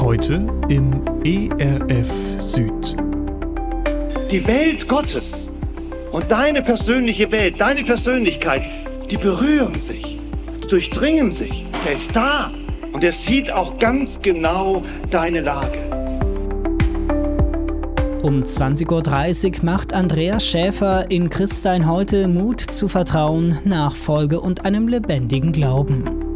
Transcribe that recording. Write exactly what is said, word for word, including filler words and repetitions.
Heute im E R F Süd. Die Welt Gottes und deine persönliche Welt, deine Persönlichkeit, die berühren sich, die durchdringen sich. Er ist da und er sieht auch ganz genau deine Lage. Um zwanzig Uhr dreißig macht Andreas Schäfer in Christsein heute Mut zu Vertrauen, Nachfolge und einem lebendigen Glauben.